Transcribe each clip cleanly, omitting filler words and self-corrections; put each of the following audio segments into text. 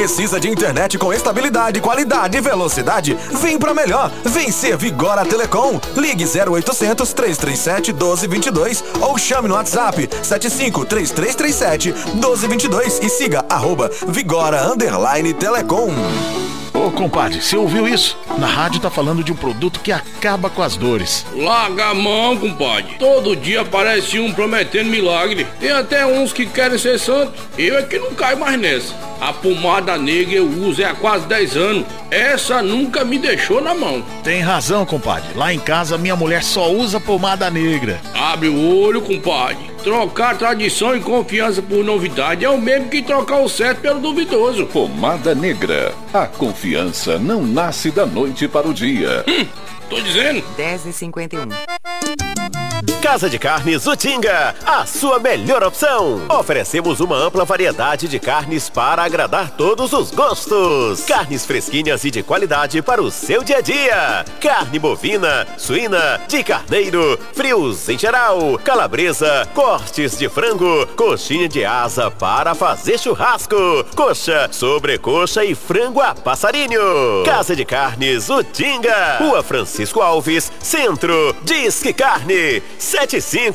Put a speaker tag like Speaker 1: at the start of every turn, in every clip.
Speaker 1: Precisa de internet com estabilidade, qualidade e velocidade? Vem pra melhor. Vem ser Vigora Telecom. Ligue 0800 337 1222 ou chame no WhatsApp 753337 1222 e siga @Vigora_Telecom.
Speaker 2: Ô, compadre, você ouviu isso? Na rádio tá falando de um produto que acaba com as dores.
Speaker 3: Larga a mão, compadre. Todo dia aparece um prometendo milagre. Tem até uns que querem ser santos. Eu é que não caio mais nessa. A pomada negra eu uso há quase 10 anos. Essa nunca me deixou na mão.
Speaker 2: Tem razão, compadre. Lá em casa, minha mulher só usa pomada negra.
Speaker 3: Abre o olho, compadre. Trocar tradição e confiança por novidade é o mesmo que trocar o certo pelo duvidoso.
Speaker 4: Pomada negra. A confiança não nasce da noite para o dia.
Speaker 3: Tô dizendo.
Speaker 5: 10h51.
Speaker 6: Casa de Carnes Utinga, a sua melhor opção. Oferecemos uma ampla variedade de carnes para agradar todos os gostos. Carnes fresquinhas e de qualidade para o seu dia a dia. Carne bovina, suína, de carneiro, frios em geral, calabresa, cortes de frango, coxinha de asa para fazer churrasco, coxa, sobrecoxa e frango a passarinho. Casa de Carnes Utinga, Rua Francisco Alves, Centro. Disque Carne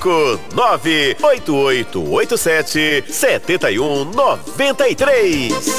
Speaker 6: 75988877193.